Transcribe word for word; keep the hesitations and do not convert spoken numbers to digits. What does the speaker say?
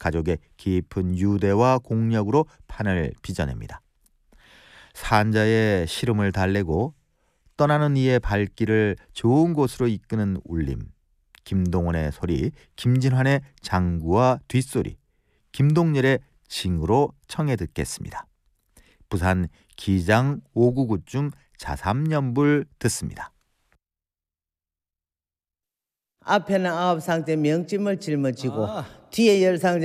가족의 깊은 유대와 공력으로 판을 빚어냅니다. 산자의 시름을 달래고 떠나는 이의 발길을 좋은 곳으로 이끄는 울림, 김동원의 소리, 김진환의 장구와 뒷소리, 김동열의 징으로 청해 듣겠습니다. 부산 기장 오구구 중 자삼연불 듣습니다. 앞에는 아홉 상째 명찜을 짊어지고 아. 뒤에 열 상째